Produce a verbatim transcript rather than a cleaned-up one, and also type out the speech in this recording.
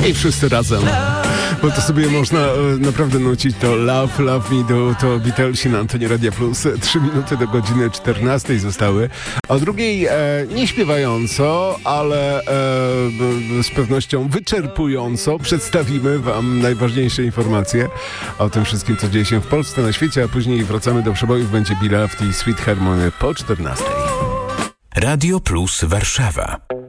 I wszyscy razem. Bo to sobie można e, naprawdę nucić to Love, Love Me Do, to Beatlesi na antenie Radia Plus. Trzy minuty do godziny czternastej zostały. O drugiej e, nie śpiewająco, ale e, b, z pewnością wyczerpująco przedstawimy wam najważniejsze informacje o tym wszystkim, co dzieje się w Polsce, na świecie, a później wracamy do przebojów. Będzie Beloved i Sweet Harmony po czternastej. Radio Plus Warszawa.